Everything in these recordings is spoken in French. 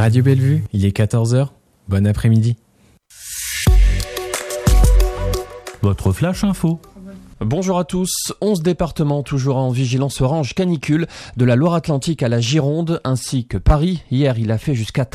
Radio Bellevue, il est 14h. Bon après-midi. Votre flash info. Bonjour à tous. 11 départements toujours en vigilance orange canicule, de la Loire-Atlantique à la Gironde, ainsi que Paris. Hier, il a fait jusqu'à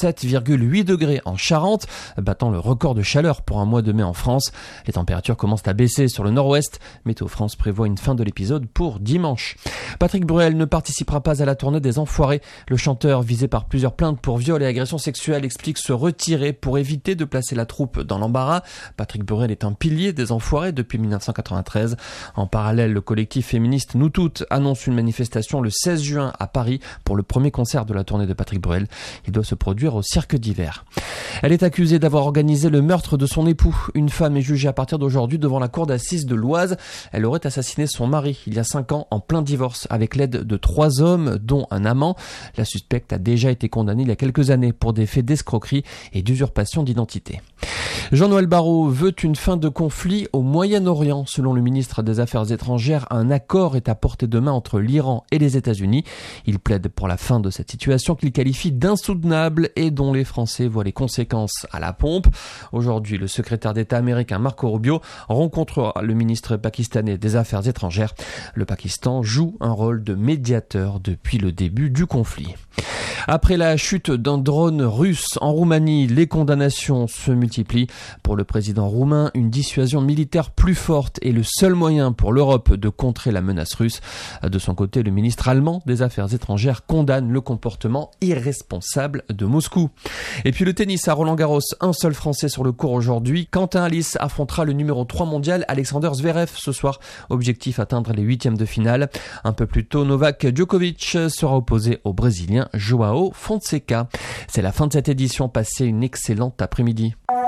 37,8 degrés en Charente, battant le record de chaleur pour un mois de mai en France. Les températures commencent à baisser sur le nord-ouest. Météo France prévoit une fin de l'épisode pour dimanche. Patrick Bruel ne participera pas à la tournée des Enfoirés. Le chanteur, visé par plusieurs plaintes pour viol et agression sexuelle, explique se retirer pour éviter de placer la troupe dans l'embarras. Patrick Bruel est un pilier des Enfoirés depuis 1993. En parallèle, le collectif féministe Nous Toutes annonce une manifestation le 16 juin à Paris pour le premier concert de la tournée de Patrick Bruel. Il doit se produire au Cirque d'Hiver. Elle est accusée d'avoir organisé le meurtre de son époux. Une femme est jugée à partir d'aujourd'hui devant la cour d'assises de l'Oise. Elle aurait assassiné son mari il y a 5 ans en plein divorce avec l'aide de 3 hommes, dont un amant. La suspecte a déjà été condamnée il y a quelques années pour des faits d'escroquerie et d'usurpation d'identité. Jean-Noël Barrot veut une fin de conflit au Moyen-Orient. Selon le ministre des Affaires étrangères, un accord est à portée de main entre l'Iran et les États-Unis. Il plaide pour la fin de cette situation qu'il qualifie d'insoutenable et dont les Français voient les conséquences à la pompe. Aujourd'hui, le secrétaire d'État américain Marco Rubio rencontrera le ministre pakistanais des Affaires étrangères. Le Pakistan joue un rôle de médiateur depuis le début du conflit. Après la chute d'un drone russe en Roumanie, les condamnations se multiplient. Pour le président roumain, une dissuasion militaire plus forte est le seul moyen pour l'Europe de contrer la menace russe. De son côté, le ministre allemand des Affaires étrangères condamne le comportement irresponsable de Moscou. Et puis le tennis à Roland-Garros, un seul Français sur le court aujourd'hui. Quentin Halys affrontera le numéro 3 mondial Alexander Zverev ce soir. Objectif atteindre les 8e de finale. Un peu plus tôt, Novak Djokovic sera opposé au Brésilien João Fonseca. C'est la fin de cette édition. Passez une excellente après-midi.